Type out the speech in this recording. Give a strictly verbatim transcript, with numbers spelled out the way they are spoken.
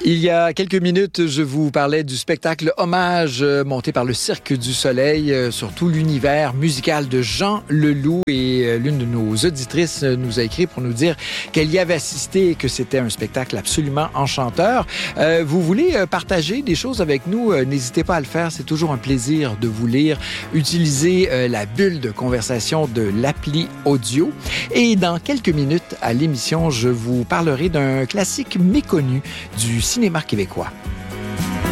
Il y a quelques minutes, je vous parlais du spectacle Hommage euh, monté par le Cirque du Soleil euh, sur tout l'univers musical de Jean Leloup. Et euh, l'une de nos auditrices euh, nous a écrit pour nous dire qu'elle y avait assisté et que c'était un spectacle absolument enchanteur. Euh, vous voulez euh, partager des choses avec nous? Euh, n'hésitez pas à le faire. C'est toujours un plaisir de vous lire. Utilisez euh, la bulle de conversation de l'appli audio. Et dans quelques minutes à l'émission, je vous parlerai d'un classique méconnu du cinéma québécois.